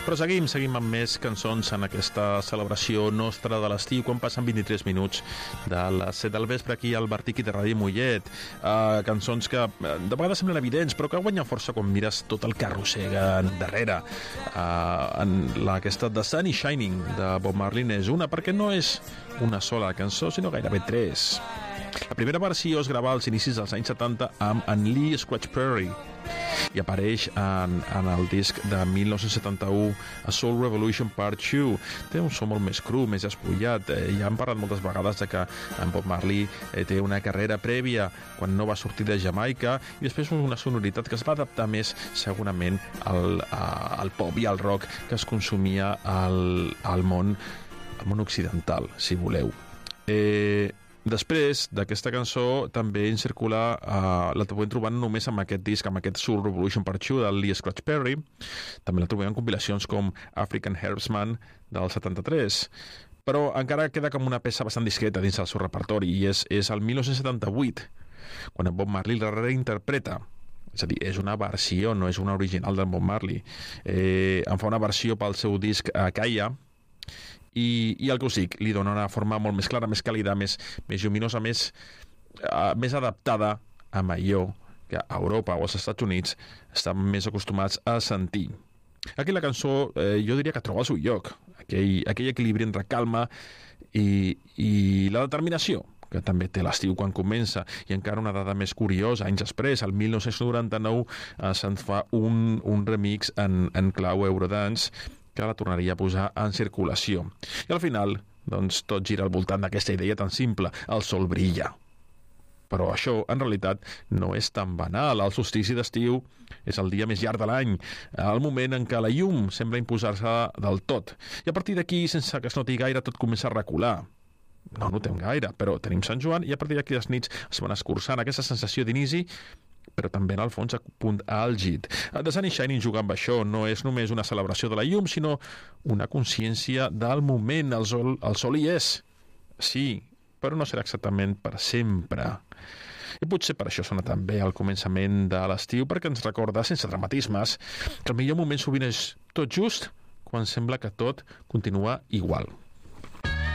Però seguim amb més cançons en aquesta celebració nostra de l'estiu, quan passen 23 minuts de les 7 del vespre aquí al Bartiqui de Ràdio Mollet. Cançons que de vegades semblen evidents, però que guanyen força quan mires tot el que arrosseguen darrere. Aquesta The Sun is Shining de Bob Marley és una, perquè no és una sola cançó, sinó gairebé 3. La primera versió es gravà als inicis dels anys 70 amb en Lee Scratch Perry i apareix en el disc de 1971 A Soul Revolution Part 2. Té un so molt més cru, més espullat. Ja hem parlat moltes vegades de que en Bob Marley té una carrera prèvia quan no va sortir de Jamaica i després una sonoritat que es va adaptar més segurament al pop i al rock que es consumia al món occidental, si voleu. Després d'aquesta cançó també en circula, la podem trobar només amb aquest disc, amb aquest Soul Revolution Part 2 del Lee Scratch Perry. També la trobem en compilacions com African Herbsman del 73, però encara queda com una peça bastant discreta dins del seu repertori, i és el 1978 quan Bob Marley la reinterpreta. És a dir, és una versió, no és una original de Bob Marley. En fa una versió pel seu disc Kaya, i el que us dic, li dona una forma molt més clara, més càlida, més lluminosa, més adaptada a allò que a Europa o als Estats Units estan més acostumats a sentir. Aquí la cançó jo diria que troba el seu lloc, aquell equilibri entre calma i la determinació que també té l'estiu quan comença. I encara una dada més curiosa, anys després, el 1999 se'n fa un remix en clau Eurodance que la tornaria a posar en circulació. I al final, doncs, tot gira al voltant d'aquesta idea tan simple: el sol brilla. Però això, en realitat, no és tan banal. El solstici d'estiu és el dia més llarg de l'any, el moment en què la llum sembla imposar-se del tot. I a partir d'aquí, sense que es noti gaire, tot comença a recular. No notem gaire, però tenim Sant Joan i a partir d'aquí les nits es van escurçant, aquesta sensació d'inici, però també en el fons a punt àlgid. The Sun is Shining juga amb això, no és només una celebració de la llum, sinó una consciència del moment. El sol hi és, sí, però no serà exactament per sempre. I potser per això sona tan bé al començament de l'estiu, perquè ens recorda, sense dramatismes, que el millor moment sovint és tot just quan sembla que tot continua igual.